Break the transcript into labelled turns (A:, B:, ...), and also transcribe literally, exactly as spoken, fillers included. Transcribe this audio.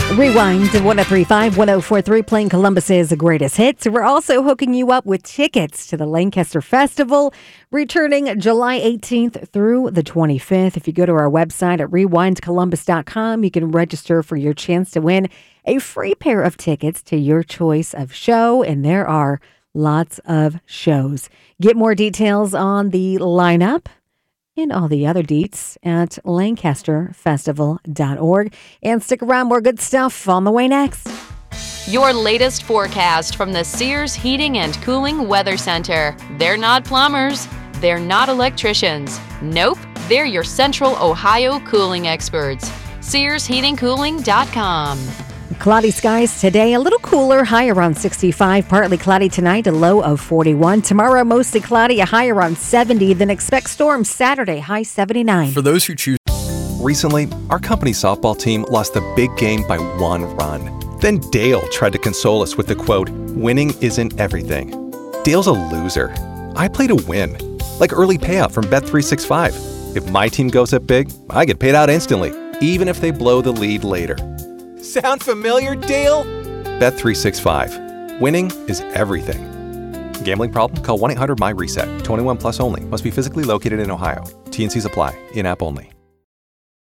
A: Rewind to one oh three point five, one oh four point three, playing Columbus's greatest hits. We're also hooking you up with tickets to the Lancaster Festival, returning July eighteenth through the twenty-fifth. If you go to our website at rewind columbus dot com, you can register for your chance to win a free pair of tickets to your choice of show, and there are lots of shows. Get more details on the lineup and all the other deets at lancaster festival dot org. And stick around, more good stuff on the way next.
B: Your latest forecast from the Sears Heating and Cooling Weather Center. They're not plumbers. They're not electricians. Nope, they're your Central Ohio cooling experts. sears heating cooling dot com.
A: Cloudy skies today, a little cooler, high around sixty-five. Partly cloudy tonight, a low of forty-one. Tomorrow, mostly cloudy, a high around seventy. Then expect storms Saturday, high seventy-nine.
C: For those who choose... Recently, our company softball team lost the big game by one run. Then Dale tried to console us with the quote, "Winning isn't everything." Dale's a loser. I play to win. Like early payout from Bet three sixty-five. If my team goes up big, I get paid out instantly, even if they blow the lead later. Sound familiar, Dale? Bet three sixty-five. Winning is everything. Gambling problem? Call one eight hundred M Y RESET. twenty-one plus only. Must be physically located in Ohio. T N Cs apply. In-app only.